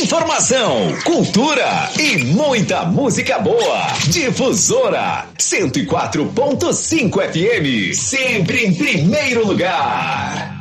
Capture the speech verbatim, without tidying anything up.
Informação, cultura e muita música boa. Difusora cento e quatro ponto cinco F M, sempre em primeiro lugar.